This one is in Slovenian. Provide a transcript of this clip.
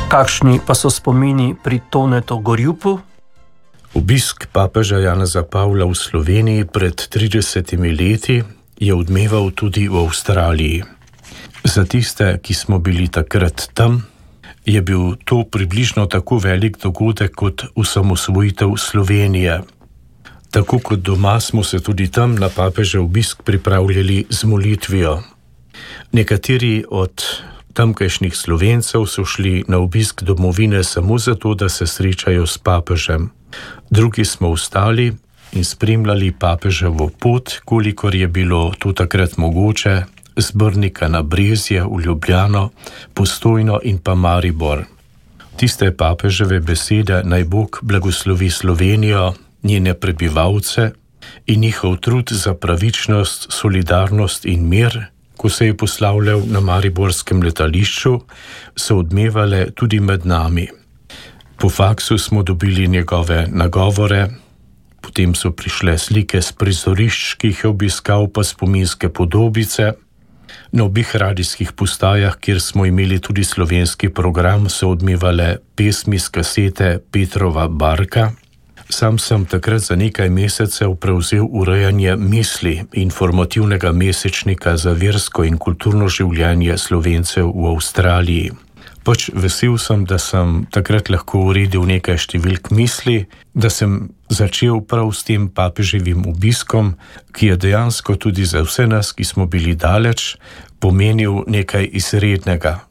Kakšni pa so spomini pri Tonetu Gorjupu? Obisk papeža Janeza Pavla v Sloveniji pred 30 leti je odmeval tudi v Avstraliji. Za tiste, ki smo bili takrat tam, je bil to približno tako velik dogodek kot osamosvojitev Slovenije. Tako kot doma smo se tudi tam na papežev obisk pripravljali z molitvijo. Nekateri od tamkajšnjih Slovencev so šli na obisk domovine samo zato, da se srečajo s papežem. Drugi smo ostali in spremljali papeževo pot, kolikor je bilo to takrat mogoče, z Brnika na Brezje v Ljubljano, Postojno in pa Maribor. Tiste papeževe besede, naj Bog blagoslovi Slovenijo, njene prebivalce in njihov trud za pravičnost, solidarnost in mir, ko se je poslavljal na mariborskem letališču, so odmevale tudi med nami. Po faksu smo dobili njegove nagovore, potem so prišle slike s prizorišč, ki jih je obiskal, pa spominske podobice. Na obih radijskih postajah, kjer smo imeli tudi slovenski program, so odmevale pesmi z kasete Petrova Barka. Sam sem takrat za nekaj mesecev prevzel urejanje Misli, informativnega mesečnika za versko in kulturno življenje Slovencev v Avstraliji. Vesel sem, da sem takrat lahko uredil nekaj številk Misli, da sem začel prav s tem papeževim obiskom, ki je dejansko tudi za vse nas, ki smo bili daleč, pomenil nekaj izrednega.